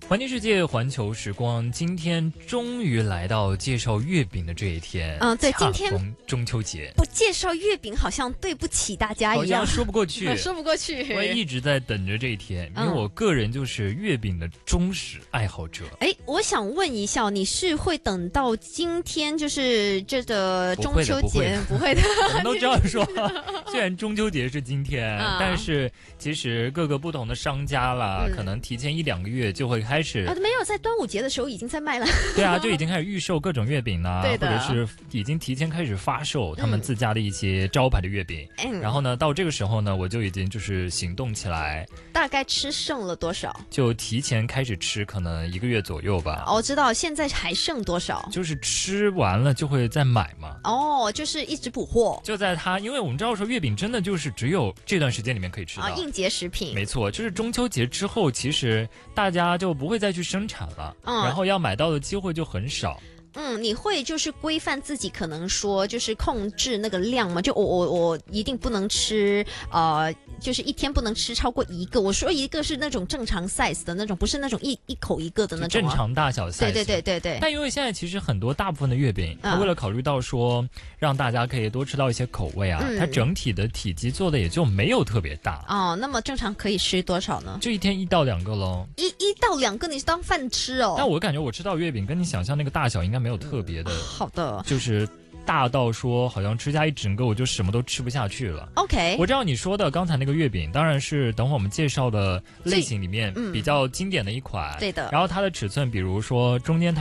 环境世界，环球时光，今天终于来到介绍月饼的这一天。 对，今天恰逢中秋节， 不介绍月饼好像对不起大家一样， 好像说不过去， 说不过去。 我也一直在等着这一天，因为我个人就是月饼的忠实爱好者。 我想问一下，你是会等到今天，就是这个中秋节？不会的， 我们都知道说，虽然中秋节是今天，但是其实各个不同的商家啦，可能提前1-2个月就会开始没有，在端午节的时候已经在卖了。 对啊，就已经开始预售各种月饼啦，或者是已经提前开始发售他们自家的一些招牌的月饼。然后呢，到这个时候呢，我就已经就是行动起来。 大概吃剩了多少？ 就提前开始吃，可能1个月左右吧。 我知道，现在还剩多少？ 就是吃完了就会再买嘛。 就是一直补货。 就在它，因为我们知道说月饼真的就是只有这段时间里面可以吃到。 应节食品。 没错，就是中秋节之后，其实大家就不会再去生产了，然后要买到的机会就很少。 你会就是规范自己，可能说就是控制那个量吗？就我一定不能吃，就是一天不能吃超过1个。我说1个是那种正常 size 的那种，不是那种一口1个的那种。 正常大小 size。 对。 但因为现在其实很多大部分的月饼，它为了考虑到说让大家可以多吃到一些口味啊，它整体的体积做的也就没有特别大。 那么正常可以吃多少呢？ 就一天1到2个咯。 1到2个你是当饭吃哦？ 但我感觉我吃到月饼跟你想象那个大小应该没有特别的。 好的。 就是大到说好像吃下一整个我就什么都吃不下去了。 OK， 我知道你说的刚才那个月饼当然是等会我们介绍的类型里面比较经典的一款。 对的。 然后它的尺寸比如说中间它